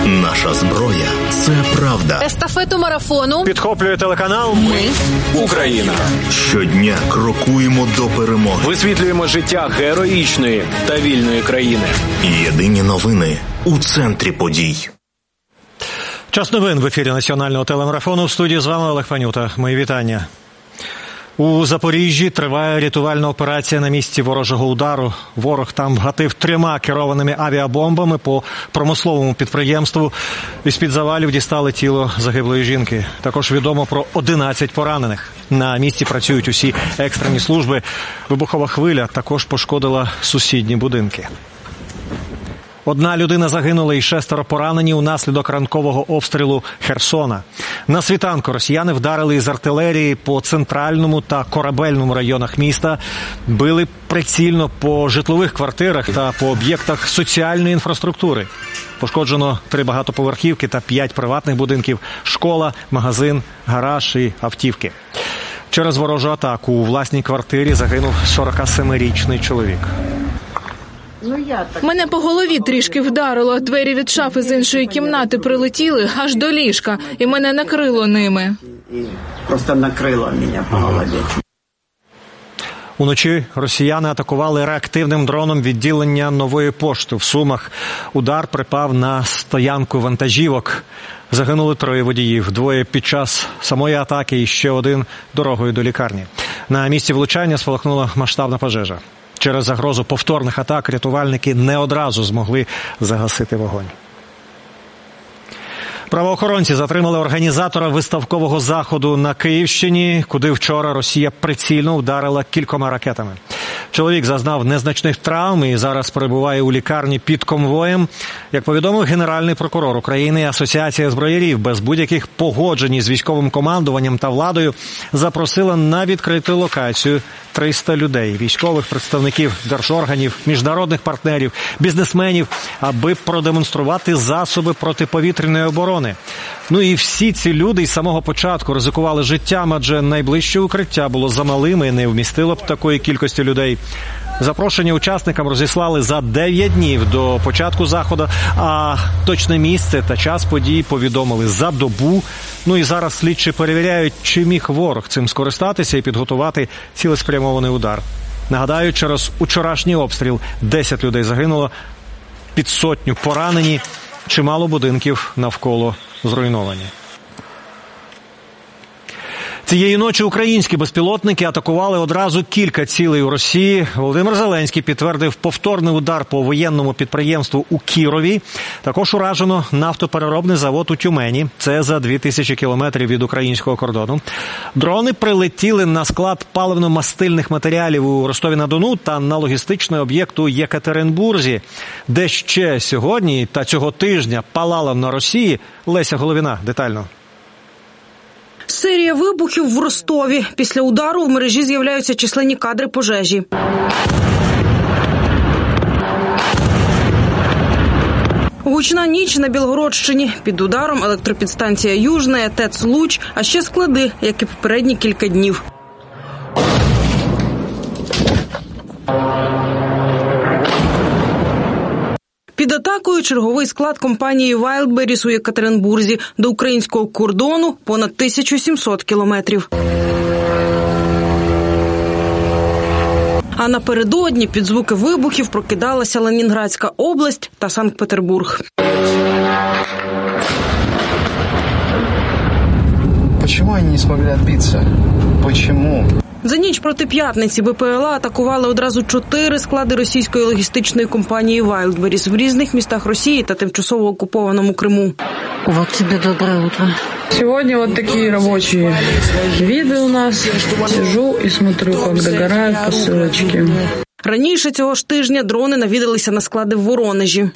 Наша зброя – це правда. Естафету марафону підхоплює телеканал «Ми Україна». Щодня крокуємо до перемоги. Висвітлюємо життя героїчної та вільної країни. Єдині новини у центрі подій. Час новин в ефірі національного телемарафону. В студії з вами Олег Фанюта. Мої вітання. У Запоріжжі триває рятувальна операція на місці ворожого удару. Ворог там вгатив 3 керованими авіабомбами по промисловому підприємству. Із-під завалів дістали тіло загиблої жінки. Також відомо про 11 поранених. На місці працюють усі екстрені служби. Вибухова хвиля також пошкодила сусідні будинки. 1 людина загинула і 6 поранені унаслідок ранкового обстрілу Херсона. На світанку росіяни вдарили із артилерії по центральному та корабельному районах міста, били прицільно по житлових квартирах та по об'єктах соціальної інфраструктури. Пошкоджено 3 багатоповерхівки та 5 приватних будинків, школа, магазин, гараж і автівки. Через ворожу атаку у власній квартирі загинув 47-річний чоловік. Мене по голові трішки вдарило. Двері від шафи з іншої кімнати прилетіли аж до ліжка, і мене накрило ними. Просто накрило мене по голові. Уночі росіяни атакували реактивним дроном відділення Нової пошти в Сумах. Удар припав на стоянку вантажівок. Загинули 3 водіїв, 2 під час самої атаки і ще 1 дорогою до лікарні. На місці влучання спалахнула масштабна пожежа. Через загрозу повторних атак рятувальники не одразу змогли загасити вогонь. Правоохоронці затримали організатора виставкового заходу на Київщині, куди вчора Росія прицільно вдарила кількома ракетами. Чоловік зазнав незначних травм і зараз перебуває у лікарні під конвоєм. Як повідомив Генеральний прокурор України, Асоціація зброярів без будь-яких погоджень з військовим командуванням та владою запросила на відкриту локацію 300 людей, військових представників держорганів, міжнародних партнерів, бізнесменів, аби продемонструвати засоби протиповітряної оборони. Ну і всі ці люди із самого початку ризикували життям, адже найближче укриття було замалим і не вмістило б такої кількості людей. Запрошення учасникам розіслали за 9 днів до початку заходу, а точне місце та час подій повідомили за добу. Ну і зараз слідчі перевіряють, чи міг ворог цим скористатися і підготувати цілеспрямований удар. Нагадаю, через учорашній обстріл 10 людей загинуло, під 100 поранені, чимало будинків навколо зруйновані. Цієї ночі українські безпілотники атакували одразу кілька цілей у Росії. Володимир Зеленський підтвердив повторний удар по воєнному підприємству у Кірові. Також уражено нафтопереробний завод у Тюмені. Це за 2000 кілометрів від українського кордону. Дрони прилетіли на склад паливно-мастильних матеріалів у Ростові-на-Дону та на логістичний об'єкт у Єкатеринбурзі, де ще сьогодні та цього тижня палало на Росії. Леся Головіна детально. Серія вибухів в Ростові. Після удару в мережі з'являються численні кадри пожежі. Гучна ніч на Білгородщині. Під ударом електропідстанція Южна, ТЕЦ Луч, а ще склади, як і попередні кілька днів. Під атакою черговий склад компанії Wildberries у Єкатеринбурзі. До українського кордону понад 1700 кілометрів. А напередодні під звуки вибухів прокидалася Ленінградська область та Санкт-Петербург. Чому вони не змогли відбитися? Чому? За ніч проти п'ятниці БПЛА атакували одразу 4 склади російської логістичної компанії Wildberries в різних містах Росії та тимчасово окупованому Криму. Вот тебе доброе утро. Сегодня вот такие рабочие виды у нас. Сижу и смотрю, как догорают посылочки. Раніше цього ж тижня дрони навідалися на склади в Воронежі.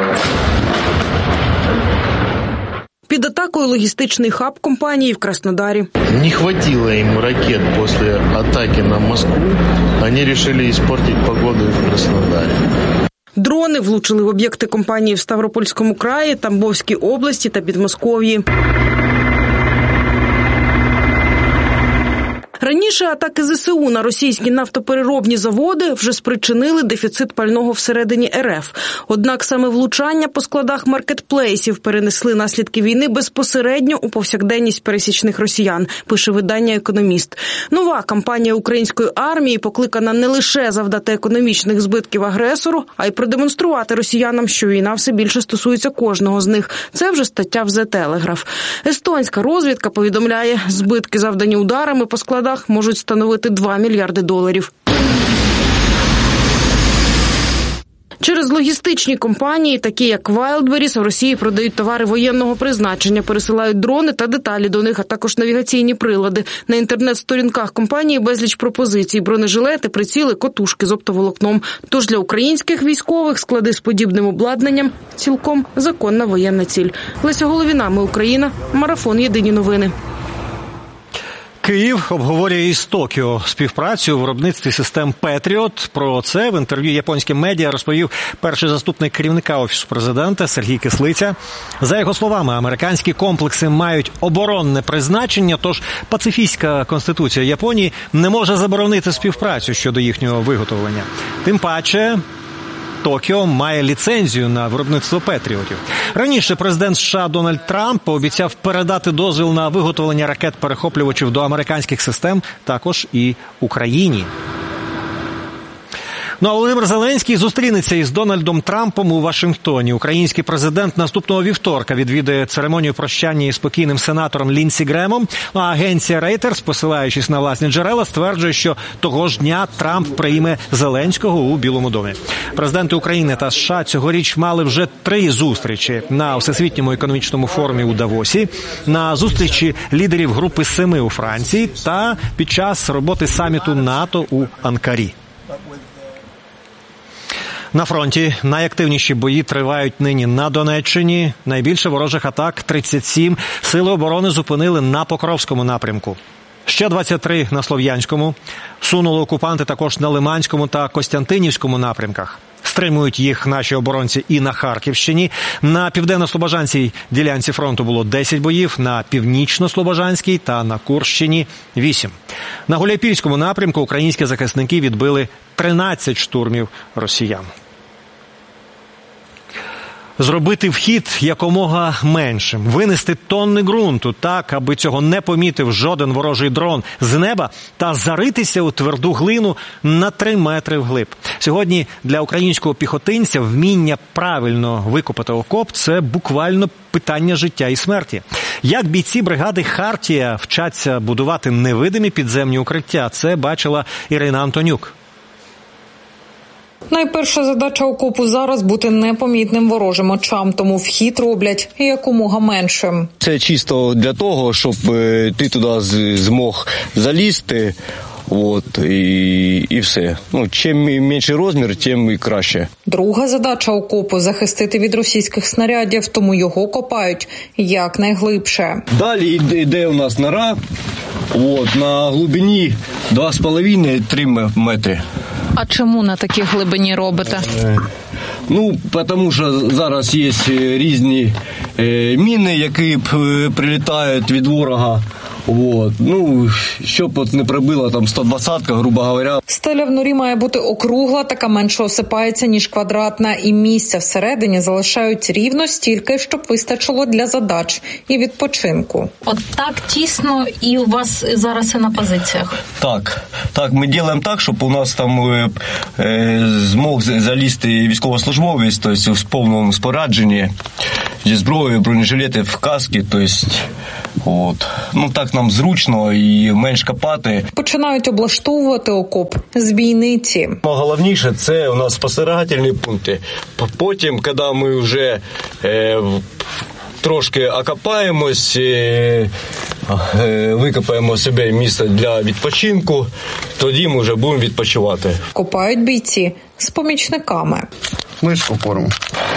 Під атакою логістичний хаб компанії в Краснодарі. Не хватило им ракет после атаки на Москву. Они решили испортить погоду в Краснодаре. Дрони влучили в об'єкти компанії в Ставропольському краї, Тамбовській області та Підмосков'ї. Раніше атаки ЗСУ на російські нафтопереробні заводи вже спричинили дефіцит пального всередині РФ. Однак саме влучання по складах маркетплейсів перенесли наслідки війни безпосередньо у повсякденність пересічних росіян, пише видання «Економіст». Нова кампанія української армії покликана не лише завдати економічних збитків агресору, а й продемонструвати росіянам, що війна все більше стосується кожного з них. Це вже стаття в The Telegraph. Естонська розвідка повідомляє, збитки, завдані ударами по складах, можуть становити $2 мільярди. Через логістичні компанії, такі як Wildberries, в Росії продають товари воєнного призначення, пересилають дрони та деталі до них, а також навігаційні прилади. На інтернет-сторінках компанії безліч пропозицій – бронежилети, приціли, котушки з оптоволокном. Тож для українських військових склади з подібним обладнанням – цілком законна воєнна ціль. Леся Головіна, Ми Україна, Марафон, Єдині новини. Київ обговорює із Токіо співпрацю у виробництві систем «Петріот». Про це в інтерв'ю японським медіа розповів перший заступник керівника Офісу президента Сергій Кислиця. За його словами, американські комплекси мають оборонне призначення, тож пацифістська конституція Японії не може заборонити співпрацю щодо їхнього виготовлення. Тим паче, Токіо має ліцензію на виробництво «Петріотів». Раніше президент США Дональд Трамп пообіцяв передати дозвіл на виготовлення ракет-перехоплювачів до американських систем також і Україні. Ну а Володимир Зеленський зустрінеться із Дональдом Трампом у Вашингтоні. Український президент наступного вівторка відвідає церемонію прощання із покійним сенатором Лінсі Гремом. А агенція Reuters, посилаючись на власні джерела, стверджує, що того ж дня Трамп прийме Зеленського у Білому домі. Президенти України та США цьогоріч мали вже 3 зустрічі: на Всесвітньому економічному форумі у Давосі, на зустрічі лідерів групи 7 у Франції та під час роботи саміту НАТО у Анкарі. На фронті найактивніші бої тривають нині на Донеччині. Найбільше ворожих атак – 37. Сили оборони зупинили на Покровському напрямку. Ще 23 на Слов'янському. Сунули окупанти також на Лиманському та Костянтинівському напрямках. Стримують їх наші оборонці і на Харківщині. На південно-слобожанській ділянці фронту було 10 боїв, на північно-слобожанській та на Курщині – 8. На Гуляйпільському напрямку українські захисники відбили 13 штурмів росіян. Зробити вхід якомога меншим, винести тонни ґрунту так, аби цього не помітив жоден ворожий дрон з неба, та заритися у тверду глину на 3 метри вглиб. Сьогодні для українського піхотинця вміння правильно викопати окоп – це буквально питання життя і смерті. Як бійці бригади «Хартія» вчаться будувати невидимі підземні укриття – це бачила Ірина Антонюк. Найперша задача окопу зараз – бути непомітним ворожим очам, тому вхід роблять якомога меншим. Це чисто для того, щоб ти туди змог залізти, і все. Чим менший розмір, тим і краще. Друга задача окопу – захистити від російських снарядів, тому його копають якнайглибше. Далі йде у нас нора, на глибині 2,5-3 метри. А чому на такій глибині робите? Тому що зараз є різні міни, які прилітають від ворога. Щоб не пробила 120-ка, грубо говоря. Стеля в норі має бути округла, така менше осипається, ніж квадратна, і місця всередині залишають рівно стільки, щоб вистачило для задач і відпочинку. От так тісно і у вас зараз і на позиціях? Так, ми робимо так, щоб у нас там змог залізти військовослужбовець, тобто в повному спорядженні, зі зброєю, бронежилети, каски, так нам зручно і менш копати. Починають облаштовувати окоп з бійниці. Головніше – це у нас спостерігательні пункти. Потім, коли ми вже трошки окопаємось, викопаємо собі місце для відпочинку, тоді ми вже будемо відпочивати. Копають бійці з помічниками. Мишку форму.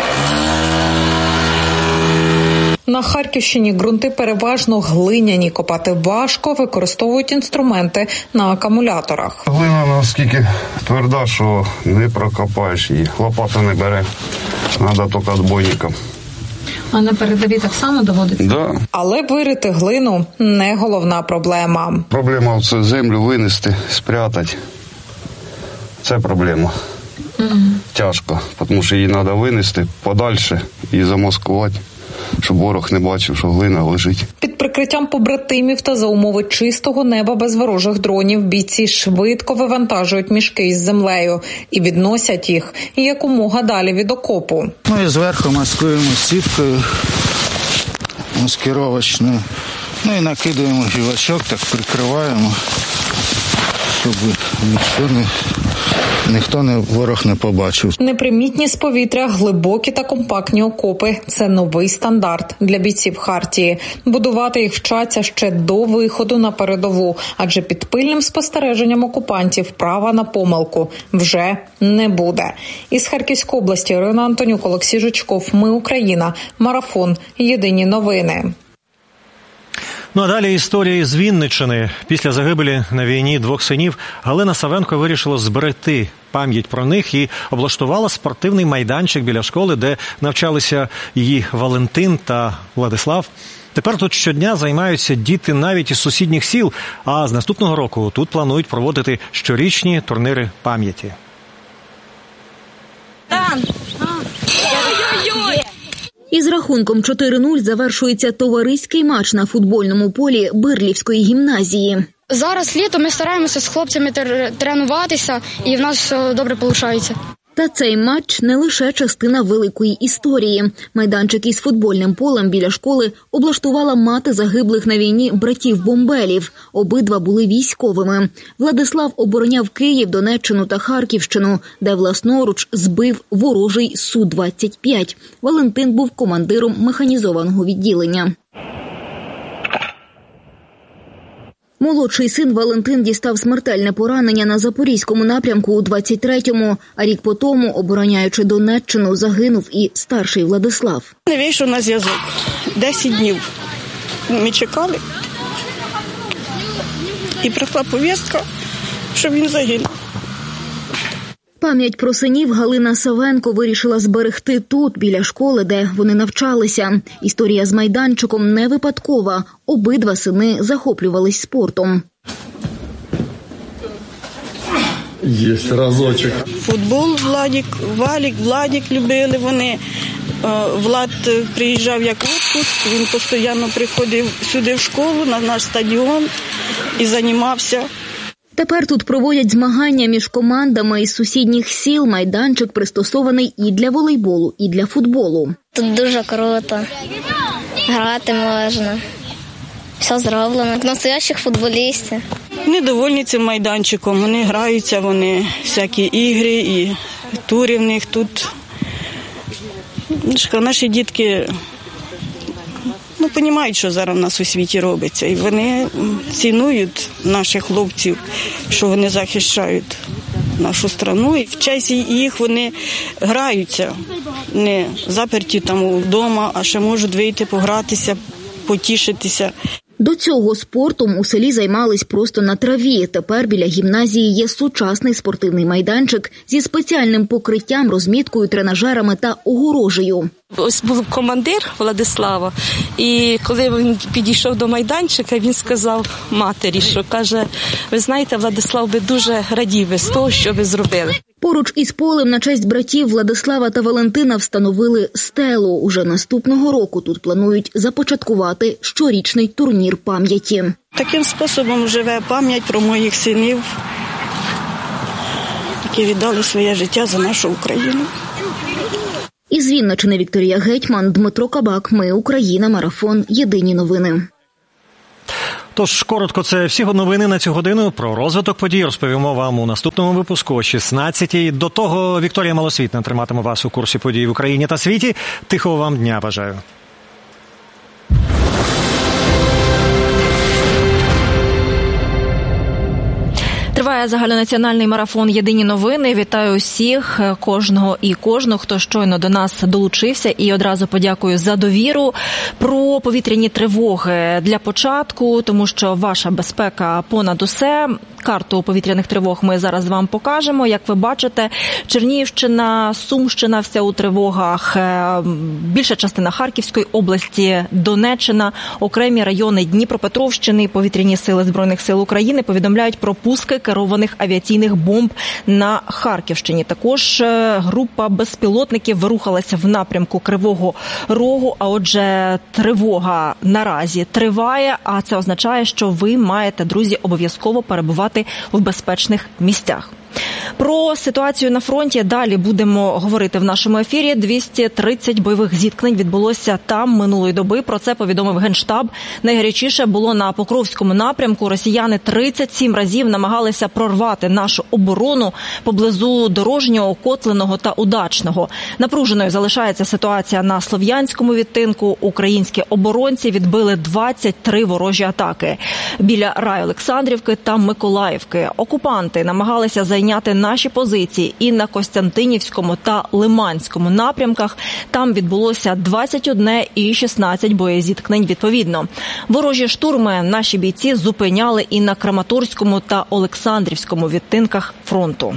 На Харківщині ґрунти переважно глиняні, копати важко, використовують інструменти на акумуляторах. Глина наскільки тверда, що не прокопаєш її, лопата не бере, треба тільки відбойником. А на передовій так само доводиться? Да. Але вирити глину – не головна проблема. Проблема – це землю винести, спрятати. Це проблема. Тяжко, тому що її треба винести подальше і замаскувати, щоб ворог не бачив, що глина лежить. Під прикриттям побратимів та за умови чистого неба без ворожих дронів бійці швидко вивантажують мішки із землею і відносять їх якомога далі від окопу. Ну і зверху маскуємо сіткою маскировочною. Ну і накидаємо гівачок, так прикриваємо, щоб ворог не побачив. Непримітні з повітря, глибокі та компактні окопи – це новий стандарт для бійців Хартії. Будувати їх вчаться ще до виходу на передову, адже під пильним спостереженням окупантів права на помилку вже не буде. Із Харківської області Ірина Антонюк, Олексій Жучков. Ми Україна. Марафон. Єдині новини. Ну а далі історія з Вінниччини. Після загибелі на війні 2 синів Галина Савенко вирішила зберегти пам'ять про них і облаштувала спортивний майданчик біля школи, де навчалися її Валентин та Владислав. Тепер тут щодня займаються діти навіть із сусідніх сіл, а з наступного року тут планують проводити щорічні турніри пам'яті. Із рахунком 4-0 завершується товариський матч на футбольному полі Бирлівської гімназії. Зараз літо, ми стараємося з хлопцями тренуватися, і в нас все добре виходить. Та цей матч не лише частина великої історії. Майданчик із футбольним полем біля школи облаштувала мати загиблих на війні братів-бомбелів. Обидва були військовими. Владислав обороняв Київ, Донеччину та Харківщину, де власноруч збив ворожий Су-25. Валентин був командиром механізованого відділення. Молодший син Валентин дістав смертельне поранення на Запорізькому напрямку у 23-му, а рік по тому, обороняючи Донеччину, загинув і старший Владислав. Не вийшов на зв'язок. 10 днів ми чекали. І прийшла повістка, що він загинув. Пам'ять про синів Галина Савенко вирішила зберегти тут, біля школи, де вони навчалися. Історія з майданчиком не випадкова. Обидва сини захоплювались спортом. Є разочок. Футбол Владик любили вони. Влад приїжджав як відпуск, він постійно приходив сюди в школу, на наш стадіон і займався. Тепер тут проводять змагання між командами із сусідніх сіл. Майданчик пристосований і для волейболу, і для футболу. Тут дуже круто. Грати можна. Все зроблено. Як настоящих футболістів. Вони довольні цим майданчиком. Вони граються, вони всякі ігри і тури в них тут. Наші дітки розуміють, що зараз в нас у світі робиться. І вони цінують наших хлопців, що вони захищають нашу країну. І в честь їх вони граються, не заперті там вдома, а ще можуть вийти погратися, потішитися. До цього спортом у селі займались просто на траві. Тепер біля гімназії є сучасний спортивний майданчик зі спеціальним покриттям, розміткою, тренажерами та огорожею. Ось був командир Владислава, і коли він підійшов до майданчика, він сказав матері, що каже, ви знаєте, Владислав би дуже радів би з того, що ви зробили. Поруч із полем на честь братів Владислава та Валентина встановили стелу. Уже наступного року тут планують започаткувати щорічний турнір пам'яті. Таким способом живе пам'ять про моїх синів, які віддали своє життя за нашу Україну. Із Вінниччини Вікторія Гетьман, Дмитро Кабак. Ми Україна. Марафон. Єдині новини. Тож, коротко, це всі новини на цю годину. Про розвиток подій розповімо вам у наступному випуску о 16-й. До того Вікторія Малосвітна триматиме вас у курсі подій в Україні та світі. Тихого вам дня бажаю. Триває загальнонаціональний марафон «Єдині новини». Вітаю усіх, кожного і кожну, хто щойно до нас долучився. І одразу подякую за довіру. Про повітряні тривоги для початку, тому що ваша безпека понад усе. Карту повітряних тривог ми зараз вам покажемо. Як ви бачите, Чернігівщина, Сумщина вся у тривогах, більша частина Харківської області, Донеччина, окремі райони Дніпропетровщини. Повітряні сили Збройних сил України повідомляють про пуски керованих авіаційних бомб на Харківщині. Також група безпілотників вирухалася в напрямку Кривого Рогу, а отже, тривога наразі триває, а це означає, що ви маєте, друзі, обов'язково перебувати в безпечних місцях. Про ситуацію на фронті далі будемо говорити в нашому ефірі. 230 бойових зіткнень відбулося там минулої доби. Про це повідомив Генштаб. Найгарячіше було на Покровському напрямку. Росіяни 37 разів намагалися прорвати нашу оборону поблизу Дорожнього, Котлиного та Удачного. Напруженою залишається ситуація на Слов'янському відтинку. Українські оборонці відбили 23 ворожі атаки біля Райолександрівки та Миколаївки. Окупанти намагалися зайняти наші позиції і на Костянтинівському та Лиманському напрямках. Там відбулося 21 і 16 боєзіткнень відповідно. Ворожі штурми наші бійці зупиняли і на Краматорському та Олександрівському відтинках фронту.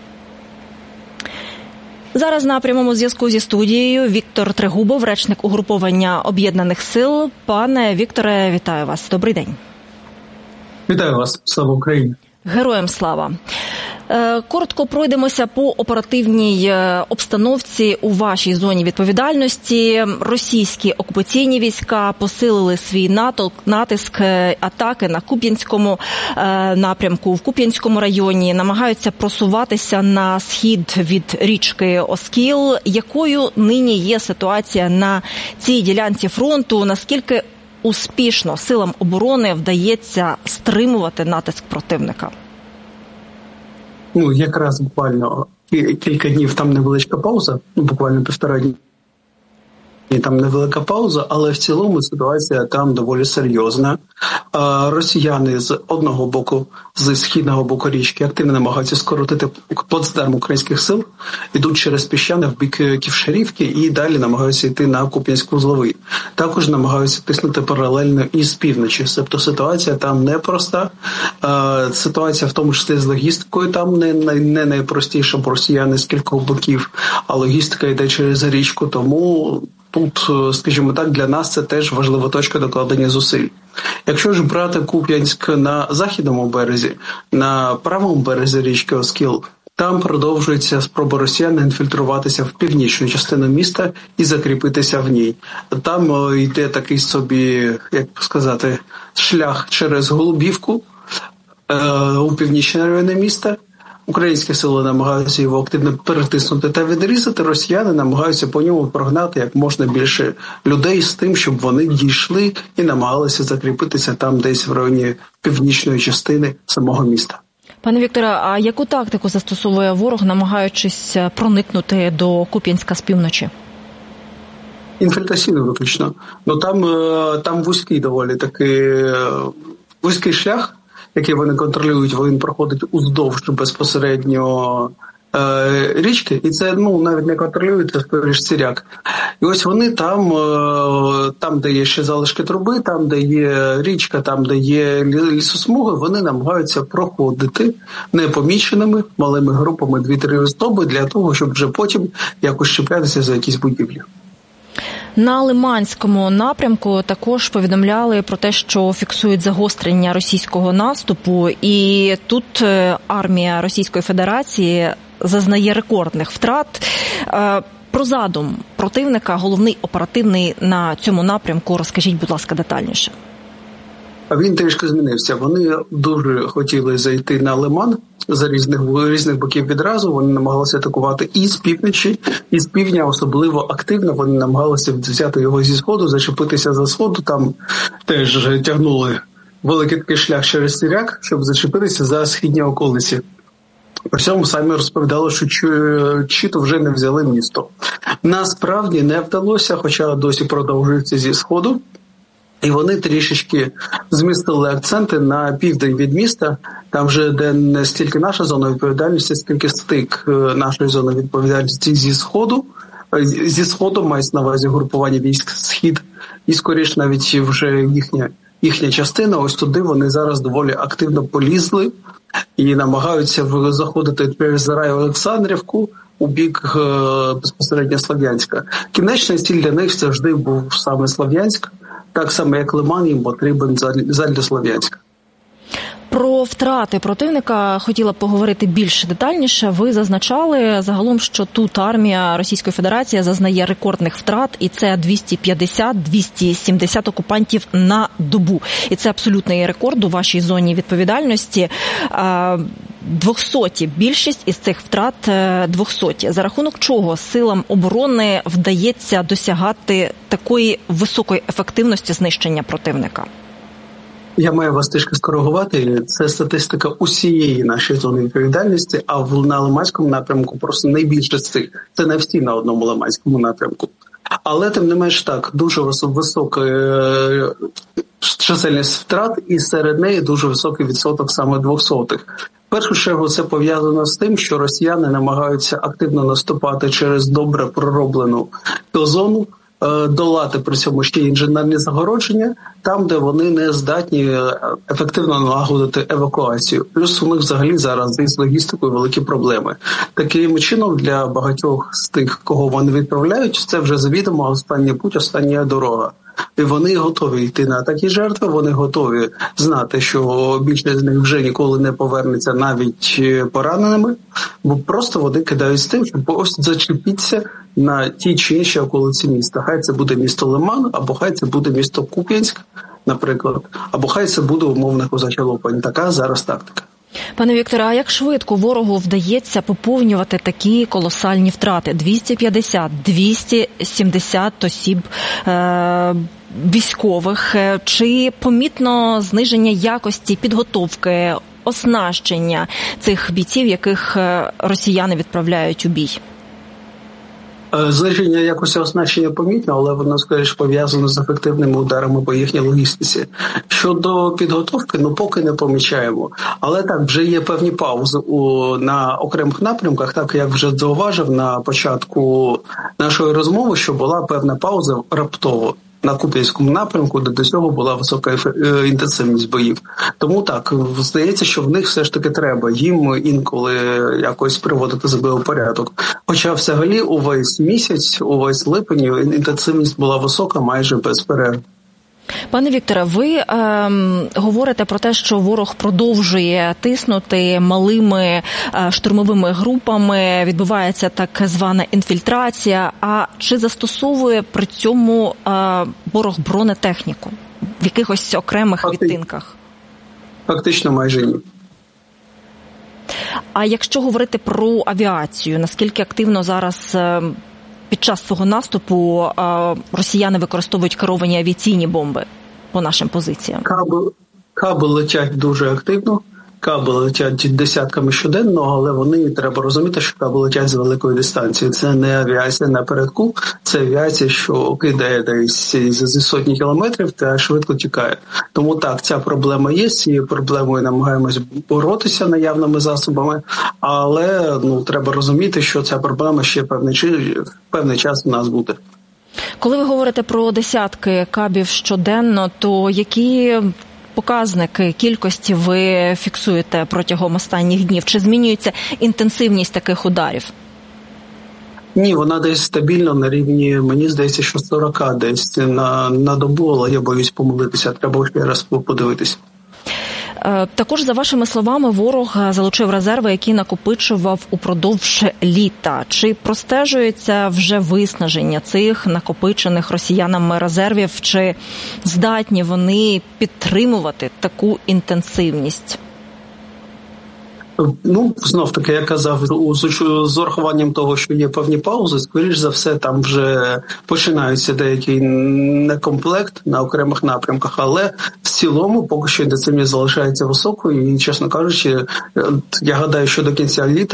Зараз на прямому зв'язку зі студією Віктор Трегубов, речник угруповання Об'єднаних сил. Пане Вікторе, вітаю вас. Добрий день. Вітаю вас. Слава Україні. Героям слава. Коротко пройдемося по оперативній обстановці у вашій зоні відповідальності. Російські окупаційні війська посилили свій натиск, атаки на Куп'янському напрямку, в Куп'янському районі, намагаються просуватися на схід від річки Оскіл. Якою нині є ситуація на цій ділянці фронту? Наскільки успішно силам оборони вдається стримувати натиск противника? Якраз буквально кілька днів там невеличка пауза, буквально 1,5 дні. Там невелика пауза, але в цілому ситуація там доволі серйозна. Росіяни з одного боку, з східного боку річки, активно намагаються скоротити плацдарм українських сил, йдуть через Піщане в бік Ківшарівки і далі намагаються йти на Куп'янськ-Вузловий. Також намагаються тиснути паралельно і з півночі. Тобто ситуація там непроста. Ситуація в тому числі з логістикою там не найпростіша, бо росіяни з кількох боків, а логістика йде через річку, тому тут, скажімо так, для нас це теж важлива точка докладення зусиль. Якщо ж брати Куп'янськ на західному березі, на правому березі річки Оскіл, там продовжується спроба росіян інфільтруватися в північну частину міста і закріпитися в ній. Там йде такий собі, як сказати, шлях через Голубівку у північні райони міста. Українські сили намагаються його активно перетиснути та відрізати, росіяни намагаються по ньому прогнати як можна більше людей з тим, щоб вони дійшли і намагалися закріпитися там десь в районі північної частини самого міста. Пане Вікторе, а яку тактику застосовує ворог, намагаючись проникнути до Куп'янська з півночі? Інфільтраційно виключно. Там вузький доволі такий вузький шлях, який вони контролюють, він проходить уздовж безпосередньо річки, і це навіть не контролюється, скоріш сіряк. І ось вони там, де є ще залишки труби, там, де є річка, там, де є лісосмуги, вони намагаються проходити непоміченими малими групами 2-3 особи для того, щоб вже потім якось чіплятися за якісь будівлі. На Лиманському напрямку також повідомляли про те, що фіксують загострення російського наступу, і тут армія Російської Федерації зазнає рекордних втрат. Про задум противника, головний оперативний на цьому напрямку, розкажіть, будь ласка, детальніше. Він трішки змінився. Вони дуже хотіли зайти на Лиман за різних боків відразу. Вони намагалися атакувати і з півночі, і з півдня. Особливо активно вони намагалися взяти його зі сходу, зачепитися за сходу. Там теж тягнули великий такий шлях через Сіряк, щоб зачепитися за східні околиці. При цьому самі розповідали, що чито вже не взяли місто. Насправді не вдалося, хоча досі продовжується зі сходу. І вони трішечки змістили акценти на південь від міста, там вже де не стільки наша зона відповідальності, скільки стик нашої зони відповідальності зі сходу. Зі сходу мається на увазі групування військ «Схід», і скоріше навіть вже їхня частина, ось туди вони зараз доволі активно полізли і намагаються заходити через Рай-Олександрівку у бік безпосередньо Слов'янська. Кінечний ціль для них завжди був саме Слов'янськ, так само як Лиман їм потрібен задля Слов'янська. Про втрати противника хотіла б поговорити більш детальніше. Ви зазначали загалом, що тут армія Російської Федерації зазнає рекордних втрат, і це 250-270 окупантів на добу. І це абсолютний рекорд у вашій зоні відповідальності. 200, більшість із цих втрат 200. За рахунок чого силам оборони вдається досягати такої високої ефективності знищення противника? Я маю вас трішки скоригувати. Це статистика усієї нашої зони відповідальності, а на Лиманському напрямку просто найбільше з цих. Це не всі на одному Лиманському напрямку. Але, тим не менш, так, дуже висока чисельність втрат, і серед неї дуже високий відсоток саме 200-х. В першу чергу це пов'язано з тим, що росіяни намагаються активно наступати через добре пророблену зону, долати при цьому ще інженерні загородження, там, де вони не здатні ефективно налагодити евакуацію. Плюс у них взагалі зараз із логістикою великі проблеми. Таким чином, для багатьох з тих, кого вони відправляють, це вже завідомо останній путь, остання дорога. І вони готові йти на такі жертви, вони готові знати, що більшість з них вже ніколи не повернеться навіть пораненими, бо просто вони кидають з тим, щоб ось зачепитися на ті чи інші околиці міста. Хай це буде місто Лиман, або хай це буде місто Куп'янськ, наприклад, або хай це буде умовна Козача Лопань. Така зараз тактика. Пане Вікторе, а як швидко ворогу вдається поповнювати такі колосальні втрати? 250, 270 осіб військових. Чи помітно зниження якості підготовки, оснащення цих бійців, яких росіяни відправляють у бій? Зниження якості оснащення помітно, але воно, скоріше, пов'язано з ефективними ударами по їхній логістиці. Щодо підготовки, поки не помічаємо. Але так, вже є певні паузи на окремих напрямках, так як вже зауважив на початку нашої розмови, що була певна пауза раптово на Куп'янському напрямку, де до цього була висока інтенсивність боїв. Тому так, здається, що в них все ж таки треба їм інколи якось приводити себе у порядок. Хоча взагалі увесь місяць, увесь липень інтенсивність була висока майже без перерв. Пане Вікторе, ви говорите про те, що ворог продовжує тиснути малими штурмовими групами, відбувається так звана інфільтрація. А чи застосовує при цьому ворог бронетехніку в якихось окремих відтинках? Фактично майже ні. А якщо говорити про авіацію, наскільки активно зараз під час свого наступу росіяни використовують керовані авіаційні бомби по нашим позиціям? Каби летять дуже активно. Каби летять десятками щоденно, але вони, треба розуміти, що каби летять з великої дистанції. Це не авіація напередку, це авіація, що кидає десь зі сотні кілометрів та швидко тікає. Тому так, ця проблема є, з цією проблемою намагаємось боротися наявними засобами, але треба розуміти, що ця проблема ще певний час у нас буде. Коли ви говорите про десятки кабів щоденно, то які показники кількості ви фіксуєте протягом останніх днів? Чи змінюється інтенсивність таких ударів? Ні, вона десь стабільно на рівні, мені здається, що 40 десь на добу, але я боюсь помилитися, треба ще раз подивитися. Також, за вашими словами, ворог залучив резерви, які накопичував упродовж літа. Чи простежується вже виснаження цих накопичених росіянами резервів? Чи здатні вони підтримувати таку інтенсивність? Знов-таки, я казав, з урахуванням того, що є певні паузи, скоріш за все, там вже починаються деякий некомплект на окремих напрямках, але в цілому поки що інтенсивність залишається високою і, чесно кажучи, я гадаю, що до кінця літа